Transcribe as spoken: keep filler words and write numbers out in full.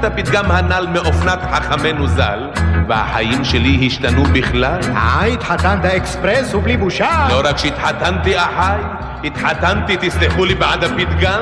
את הפתגם הנ"ל מאופנת חכמנו ז"ל, והחיים שלי השתנו בכלל. אה, התחתנת אקספרס ובלי בושה? לא רק שהתחתנתי אחי, התחתנתי, תסלחו לי בעד הפתגם,